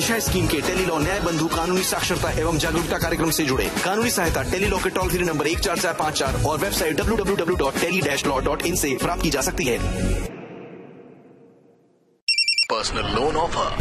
दिशा scheme के tele law न्याय बंधु कानूनी साक्षरता एवं जागरूकता कार्यक्रम से जुड़े। कानूनी सहायता टेली लॉ के टोल फ्री नंबर 14454 और वेबसाइट www.tele-law.in से प्राप्त की जा सकती है। Personal loan offer